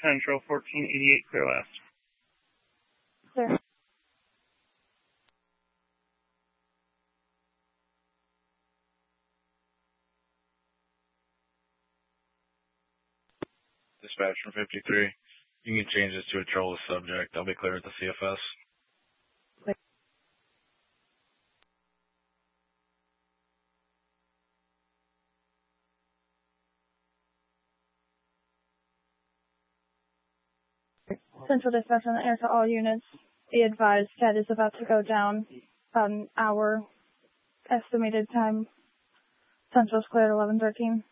Central 1488, clear last. Clear. Dispatch from 53. You can change this to a troubled subject. I'll be clear at the CFS. Clear. Central Dispatch on the air to all units. Be advised, Ted is about to go down. Our estimated time. Central's clear at 11:13.